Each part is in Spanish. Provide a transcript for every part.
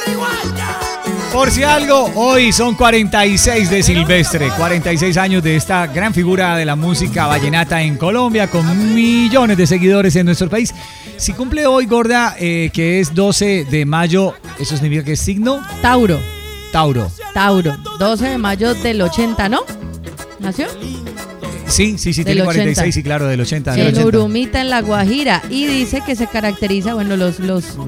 Por si algo, hoy son 46 de Silvestre, 46 años de esta gran figura de la música vallenata en Colombia, con millones de seguidores en nuestro país. Si cumple hoy, Gorda, que es 12 de mayo, ¿eso significa que es signo? Tauro. Tauro. 12 de mayo del 80, ¿no? ¿Nació? Sí, tiene 46, sí, claro, del 80. En Urumita, en La Guajira. Y dice que se caracteriza, bueno, los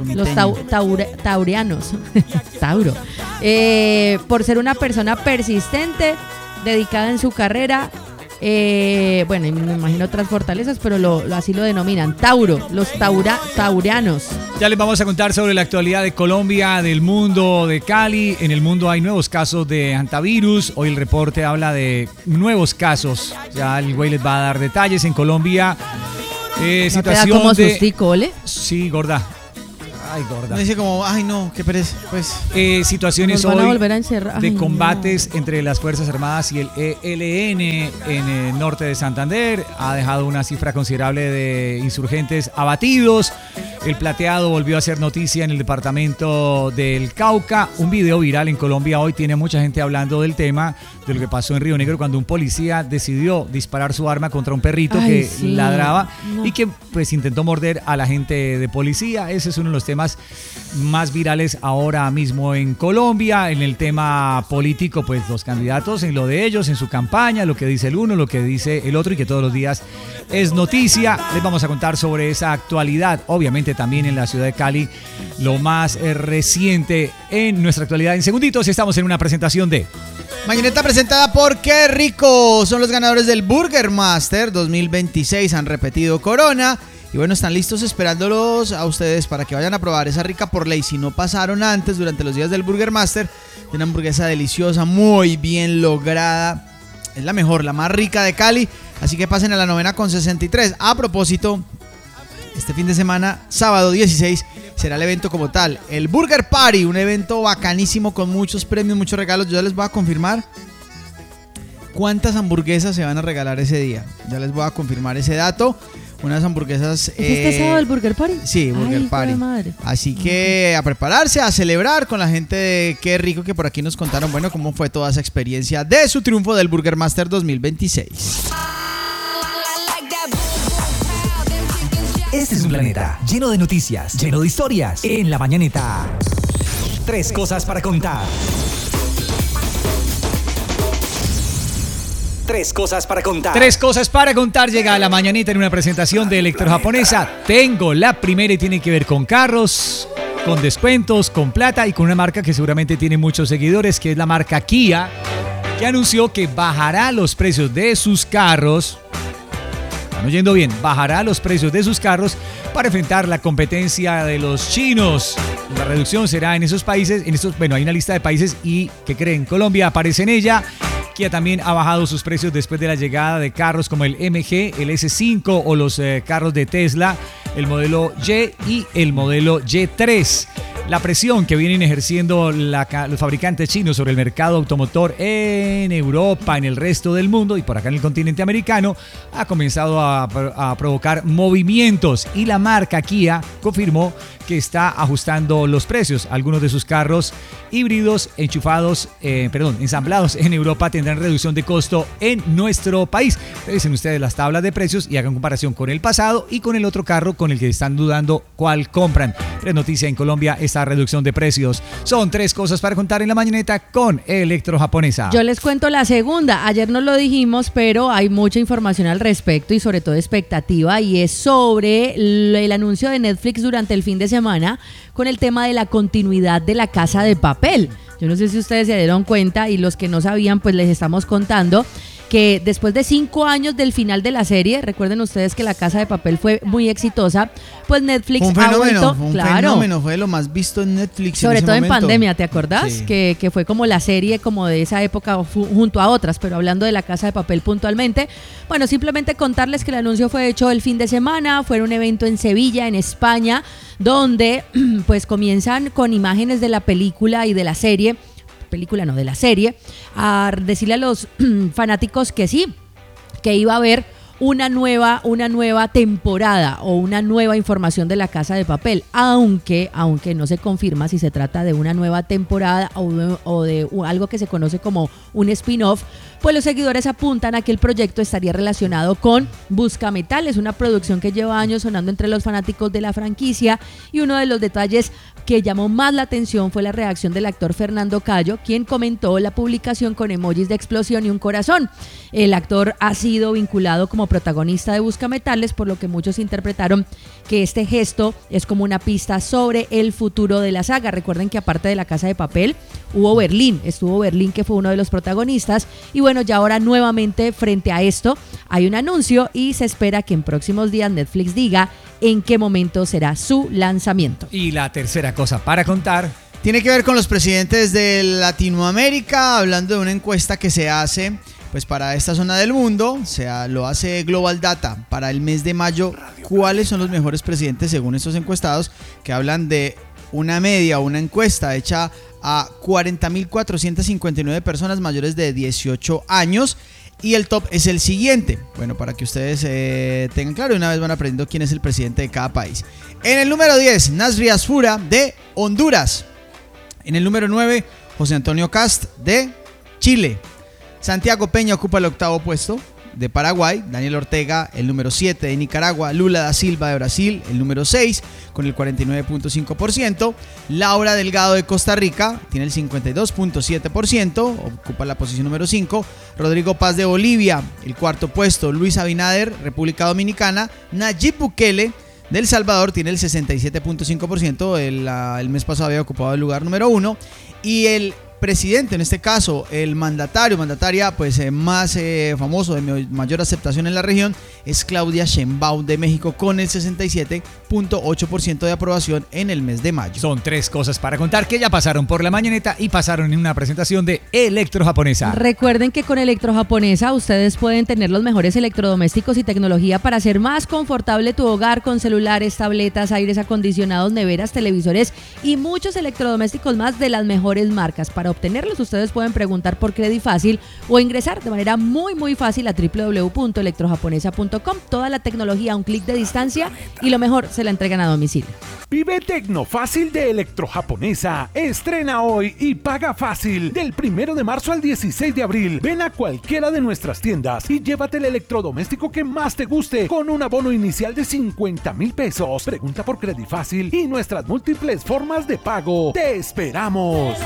taurianos, Tauro, por ser una persona persistente, dedicada en su carrera. Bueno, me imagino otras fortalezas, pero así lo denominan, Tauro, los taurianos. Ya les vamos a contar sobre la actualidad de Colombia, del mundo, de Cali. En el mundo hay nuevos casos de hantavirus. Hoy el reporte habla de nuevos casos. Ya el güey les va a dar detalles. En Colombia, ¿No te da como sustico, ole? Sí, Gorda. Ay, Gorda. Me dice como, ay no, qué pereza. Pues. Situaciones Nos van hoy a volver a encerrar. de combates entre las Fuerzas Armadas y el ELN en el norte de Santander. Ha dejado una cifra considerable de insurgentes abatidos. El plateado volvió a ser noticia en el departamento del Cauca. Un video viral en Colombia hoy tiene mucha gente hablando del tema, de lo que pasó en Río Negro cuando un policía decidió disparar su arma contra un perrito que ladraba y que pues intentó morder a la gente de policía. Ese es uno de los temas más virales ahora mismo en Colombia. En el tema político, pues los candidatos en lo de ellos, en su campaña, lo que dice el uno, lo que dice el otro y que todos los días es noticia. Les vamos a contar sobre esa actualidad, obviamente también en la ciudad de Cali, lo más reciente en nuestra actualidad. En segunditos estamos en una presentación de Mañaneta presentada por Qué Rico. Son los ganadores del Burger Master 2026. Han repetido corona. Y bueno, están listos esperándolos a ustedes para que vayan a probar esa rica por ley. Si no pasaron antes, durante los días del Burger Master, una hamburguesa deliciosa, muy bien lograda. Es la mejor, la más rica de Cali. Así que pasen a la 9ª con 63. A propósito, este fin de semana, sábado 16, será el evento como tal. El Burger Party, un evento bacanísimo con muchos premios, muchos regalos. Yo ya les voy a confirmar cuántas hamburguesas se van a regalar ese día. Ya les voy a confirmar ese dato. Unas hamburguesas. ¿Es este sábado el Burger Party? Sí, Burger Party. Así que a prepararse, a celebrar con la gente de Qué Rico, que por aquí nos contaron, bueno, cómo fue toda esa experiencia de su triunfo del Burger Master 2026. Este es un planeta lleno de noticias, lleno de historias. En La Mañaneta, 3 cosas para contar. 3 cosas para contar. 3 cosas para contar. Llega a La Mañanita en una presentación de Electrojaponesa. Tengo la primera y tiene que ver con carros, con descuentos, con plata y con una marca que seguramente tiene muchos seguidores, que es la marca Kia, que anunció que bajará los precios de sus carros. Están oyendo bien, bajará los precios de sus carros para enfrentar la competencia de los chinos. La reducción será en esos países, bueno, hay una lista de países y ¿qué creen? Colombia aparece en ella. Kia también ha bajado sus precios después de la llegada de carros como el MG, el S5 o los carros de Tesla, el modelo Y y el modelo Y3. La presión que vienen ejerciendo los fabricantes chinos sobre el mercado automotor en Europa, en el resto del mundo y por acá en el continente americano ha comenzado a provocar movimientos y la marca Kia confirmó que está ajustando los precios. Algunos de sus carros híbridos ensamblados en Europa tendrán reducción de costo en nuestro país. Revisen ustedes las tablas de precios y hagan comparación con el pasado y con el otro carro con el que están dudando cuál compran. Es noticia en Colombia esta reducción de precios. Son 3 cosas para contar en La Mañaneta con Electrojaponesa. Yo les cuento la segunda. Ayer no lo dijimos, pero hay mucha información al respecto y sobre todo expectativa, y es sobre el anuncio de Netflix durante el fin de semana con el tema de la continuidad de La Casa de Papel. Yo no sé si ustedes se dieron cuenta y los que no sabían, pues les estamos contando que después de 5 años del final de la serie, recuerden ustedes que La Casa de Papel fue muy exitosa, pues Netflix ha vuelto, fenómeno, fue lo más visto en Netflix. Sobre todo en pandemia, ¿te acordás? Sí. Que fue como la serie como de esa época junto a otras, pero hablando de La Casa de Papel puntualmente. Bueno, simplemente contarles que el anuncio fue hecho el fin de semana, fue un evento en Sevilla, en España, donde pues comienzan con imágenes de la película y de la serie, a decirle a los fanáticos que sí, que iba a haber una nueva temporada o una nueva información de La Casa de Papel, aunque no se confirma si se trata de una nueva temporada o de algo que se conoce como un spin-off, pues los seguidores apuntan a que el proyecto estaría relacionado con Busca Metal. Es una producción que lleva años sonando entre los fanáticos de la franquicia, y uno de los detalles que llamó más la atención fue la reacción del actor Fernando Cayo, quien comentó la publicación con emojis de explosión y un corazón. El actor ha sido vinculado como protagonista de Busca Metales, por lo que muchos interpretaron que este gesto es como una pista sobre el futuro de la saga. Recuerden que aparte de La Casa de Papel estuvo Berlín, que fue uno de los protagonistas, y bueno, ya ahora nuevamente frente a esto hay un anuncio y se espera que en próximos días Netflix diga en qué momento será su lanzamiento. Y la tercera cosa para contar tiene que ver con los presidentes de Latinoamérica, hablando de una encuesta que se hace pues para esta zona del mundo. Lo hace Global Data para el mes de mayo. ¿Cuáles son los mejores presidentes según estos encuestados? Que hablan de una media, una encuesta hecha a 40.459 personas mayores de 18 años. Y el top es el siguiente. Bueno, para que ustedes tengan claro, y una vez van aprendiendo quién es el presidente de cada país. En el número 10, Nasri Asfura de Honduras. En el número 9, José Antonio Cast de Chile. Santiago Peña ocupa el octavo puesto, de Paraguay. Daniel Ortega, el número 7 de Nicaragua. Lula da Silva de Brasil, el número 6, con el 49.5%. Laura Delgado de Costa Rica tiene el 52.7%, ocupa la posición número 5. Rodrigo Paz de Bolivia, el cuarto puesto. Luis Abinader, República Dominicana. Nayib Bukele de El Salvador tiene el 67.5%, el mes pasado había ocupado el lugar número 1. Y el presidente, en este caso el mandataria pues más famoso, de mayor aceptación en la región, es Claudia Sheinbaum de México, con el 67.8% de aprobación en el mes de mayo. Son tres cosas para contar que ya pasaron por la mañaneta y pasaron en una presentación de Electro Japonesa. Recuerden que con Electro Japonesa ustedes pueden tener los mejores electrodomésticos y tecnología para hacer más confortable tu hogar, con celulares, tabletas, aires acondicionados, neveras, televisores y muchos electrodomésticos más de las mejores marcas. Para obtenerlos ustedes pueden preguntar por Credifácil o ingresar de manera muy fácil a www.electrojaponesa.com. Toda la tecnología a un clic de distancia, y lo mejor, se la entregan a domicilio. Vive Tecnofácil de Electrojaponesa. Estrena hoy y paga fácil. Del 1 de marzo al 16 de abril. Ven a cualquiera de nuestras tiendas y llévate el electrodoméstico que más te guste con un abono inicial de 50,000 pesos. Pregunta por Credifácil y nuestras múltiples formas de pago. ¡Te esperamos!